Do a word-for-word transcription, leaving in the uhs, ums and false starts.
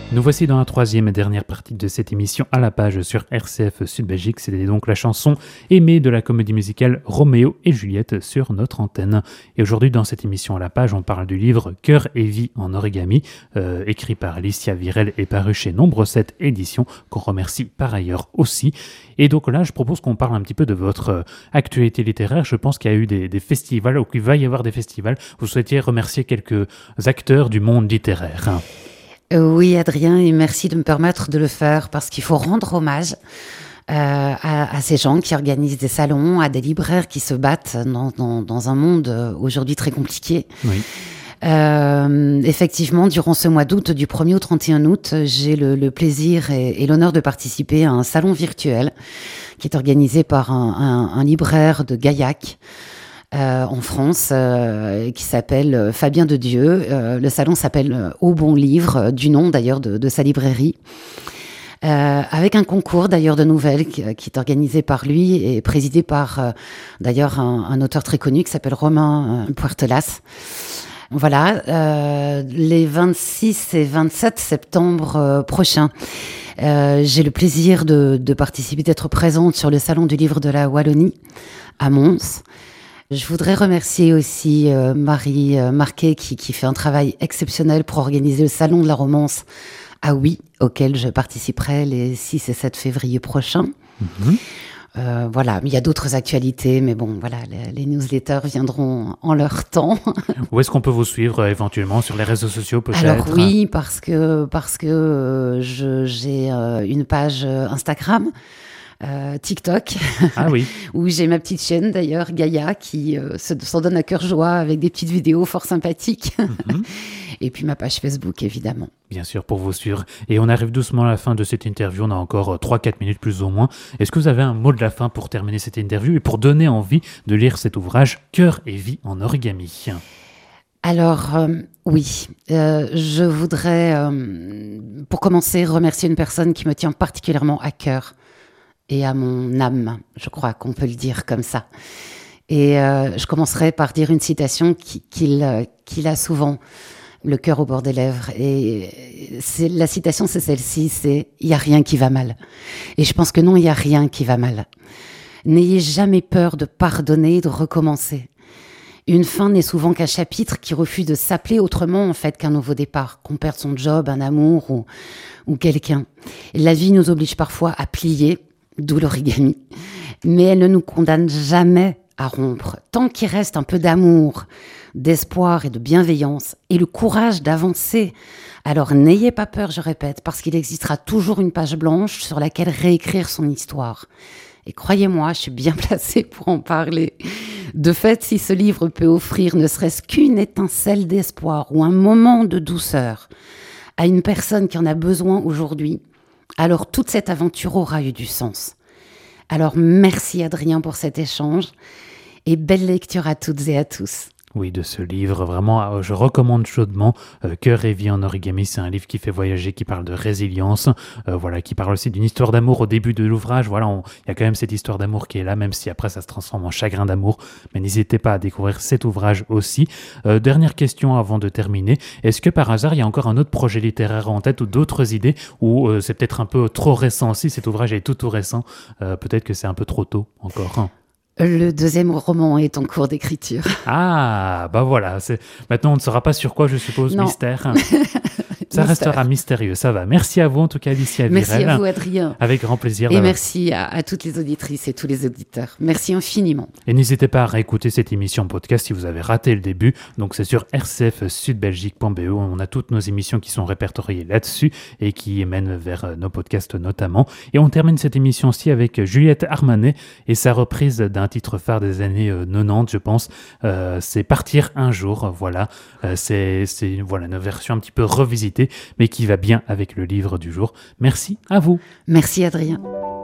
Nous voici dans la troisième et dernière partie de cette émission à la page sur R C F Sud Belgique. C'était donc la chanson aimée de la comédie musicale Roméo et Juliette sur notre antenne. Et aujourd'hui, dans cette émission à la page, on parle du livre Cœur et vie en origami, euh, écrit par Alicia Virel et paru chez Nombre sept éditions, qu'on remercie par ailleurs aussi. Et donc là, je propose qu'on parle un petit peu de votre euh, actualité littéraire. Je pense qu'il y a eu des, des festivals, ou qu'il va y avoir des festivals. Vous souhaitiez remercier quelques acteurs du monde littéraire. Hein. Oui, Adrien, et merci de me permettre de le faire parce qu'il faut rendre hommage euh, à, à ces gens qui organisent des salons, à des libraires qui se battent dans, dans, dans un monde aujourd'hui très compliqué. Oui. Euh, effectivement, durant ce mois d'août, du premier au trente et un août, j'ai le, le plaisir et, et l'honneur de participer à un salon virtuel qui est organisé par un, un, un libraire de Gaillac. Euh, en France, euh, qui s'appelle Fabien de Dieu. Euh, le salon s'appelle Au Bon Livre, euh, du nom d'ailleurs de, de sa librairie. Euh, avec un concours d'ailleurs de nouvelles qui, qui est organisé par lui et présidé par euh, d'ailleurs un, un auteur très connu qui s'appelle Romain euh, Puertelas. Voilà, euh, les vingt-six et vingt-sept septembre euh, prochains. Euh, j'ai le plaisir de, de participer, d'être présente sur le salon du livre de la Wallonie à Mons. Je voudrais remercier aussi euh, Marie euh, Marquet qui, qui fait un travail exceptionnel pour organiser le salon de la romance à Oui, auquel je participerai les six et sept février prochains. Mmh. Euh, voilà, il y a d'autres actualités, mais bon, voilà, les, les newsletters viendront en leur temps. Où est-ce qu'on peut vous suivre euh, éventuellement sur les réseaux sociaux peut-être? Alors oui, parce que, parce que euh, je, j'ai euh, une page Instagram. Euh, TikTok, ah oui. où j'ai ma petite chaîne d'ailleurs, Gaïa, qui euh, se, s'en donne à cœur joie avec des petites vidéos fort sympathiques. Mm-hmm. Et puis ma page Facebook, évidemment. Bien sûr, pour vous suivre. Et on arrive doucement à la fin de cette interview. On a encore euh, trois à quatre minutes plus ou moins. Est-ce que vous avez un mot de la fin pour terminer cette interview et pour donner envie de lire cet ouvrage Cœur et vie en origami? Alors, euh, oui, euh, je voudrais, euh, pour commencer, remercier une personne qui me tient particulièrement à cœur. Et à mon âme, je crois qu'on peut le dire comme ça. Et euh, je commencerai par dire une citation qui, qu'il, euh, qu'il a souvent, le cœur au bord des lèvres. Et c'est, la citation, c'est celle-ci, c'est « il n'y a rien qui va mal ». Et je pense que non, il n'y a rien qui va mal. N'ayez jamais peur de pardonner, de recommencer. Une fin n'est souvent qu'un chapitre qui refuse de s'appeler autrement en fait qu'un nouveau départ, qu'on perde son job, un amour ou, ou quelqu'un. Et la vie nous oblige parfois à plier, d'où l'origami, mais elle ne nous condamne jamais à rompre. Tant qu'il reste un peu d'amour, d'espoir et de bienveillance et le courage d'avancer, alors n'ayez pas peur, je répète, parce qu'il existera toujours une page blanche sur laquelle réécrire son histoire. Et croyez-moi, je suis bien placée pour en parler. De fait, si ce livre peut offrir ne serait-ce qu'une étincelle d'espoir ou un moment de douceur à une personne qui en a besoin aujourd'hui, alors toute cette aventure aura eu du sens. Alors merci Adrien pour cet échange et belle lecture à toutes et à tous. Oui, de ce livre, vraiment, je recommande chaudement euh, Cœur et vie en origami. C'est un livre qui fait voyager, qui parle de résilience, euh, voilà, qui parle aussi d'une histoire d'amour au début de l'ouvrage. Voilà, il y a quand même cette histoire d'amour qui est là, même si après ça se transforme en chagrin d'amour. Mais n'hésitez pas à découvrir cet ouvrage aussi. Euh, dernière question avant de terminer. Est-ce que par hasard, il y a encore un autre projet littéraire en tête ou d'autres idées, ou euh, c'est peut-être un peu trop récent aussi, cet ouvrage est tout tout récent, euh, peut-être que c'est un peu trop tôt encore, hein. Le deuxième roman est en cours d'écriture. Ah, bah voilà. C'est... Maintenant, on ne saura pas sur quoi, je suppose, non. Mystère. Ça Mystère. Restera mystérieux, ça va. Merci à vous, en tout cas, Alicia Virel. Merci à vous, Adrien. Avec grand plaisir. Et d'avoir... merci à, à toutes les auditrices et tous les auditeurs. Merci infiniment. Et n'hésitez pas à réécouter cette émission podcast si vous avez raté le début. Donc, c'est sur r c f sud belgique point b e. On a toutes nos émissions qui sont répertoriées là-dessus et qui mènent vers nos podcasts notamment. Et on termine cette émission aussi avec Juliette Armanet et sa reprise d'un titre phare des années quatre-vingt-dix, je pense. Euh, c'est Partir un jour. Voilà. Euh, c'est, c'est voilà, une version un petit peu revisitée, mais qui va bien avec le livre du jour. Merci à vous. Merci Adrien.